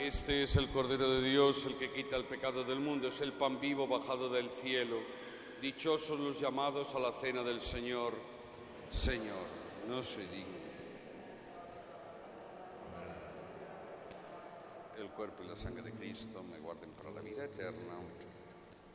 Este es el Cordero de Dios, el que quita el pecado del mundo, es el pan vivo bajado del cielo. Dichosos los llamados a la cena del Señor. Señor, no soy digno. El cuerpo y la sangre de Cristo me guarden para la vida eterna.